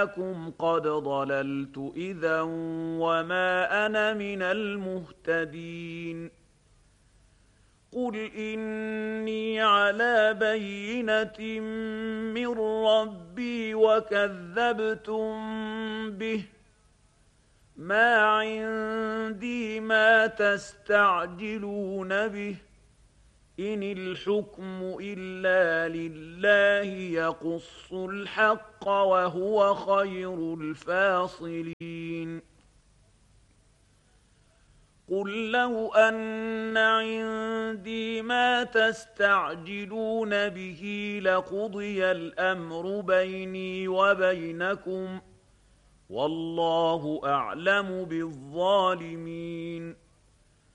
لكم قد ضللت إذا وما أنا من المهتدين قل إني على بينة من ربي وكذبتم به ما عندي ما تستعجلون به إن الحكم إلا لله يقص الحق وهو خير الفاصلين قل لو أن عندي ما تستعجلون به لقضي الأمر بيني وبينكم والله أعلم بالظالمين